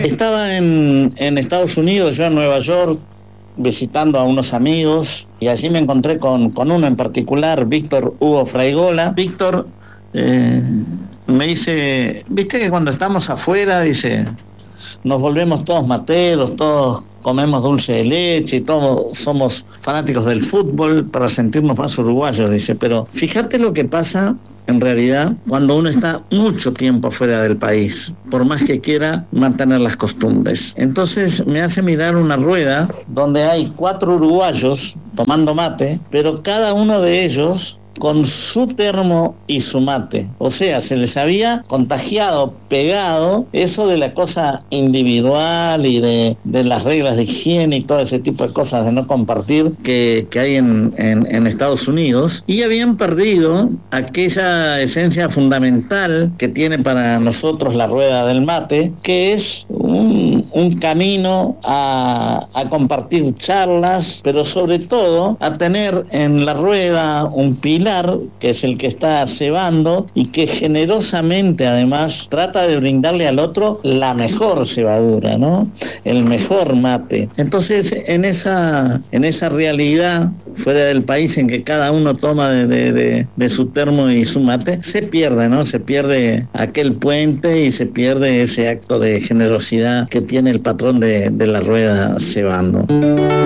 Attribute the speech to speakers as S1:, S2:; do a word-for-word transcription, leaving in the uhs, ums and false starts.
S1: Estaba en, en Estados Unidos, yo en Nueva York, visitando a unos amigos, y allí me encontré con, con uno en particular, Víctor Hugo Fraigola. Víctor eh, me dice, viste que cuando estamos afuera, dice, nos volvemos todos materos, todos comemos dulce de leche y todos somos fanáticos del fútbol para sentirnos más uruguayos, dice, pero fíjate lo que pasa en realidad cuando uno está mucho tiempo fuera del país, por más que quiera mantener las costumbres. Entonces me hace mirar una rueda donde hay cuatro uruguayos tomando mate, pero cada uno de ellos con su termo y su mate. O sea, se les había contagiado, pegado, eso de la cosa individual y de, de las reglas de higiene y todo ese tipo de cosas de no compartir que, que hay en, en, en Estados Unidos, y habían perdido aquella esencia fundamental que tiene para nosotros la rueda del mate, que es un, un camino a, a compartir charlas, pero sobre todo a tener en la rueda un pilar que es el que está cebando y que generosamente además trata de brindarle al otro la mejor cebadura, ¿no? El mejor mate. Entonces, en esa, en esa realidad fuera del país en que cada uno toma de, de, de, de su termo y su mate, se pierde, ¿no? Se pierde aquel puente y se pierde ese acto de generosidad que tiene el patrón de, de la rueda cebando.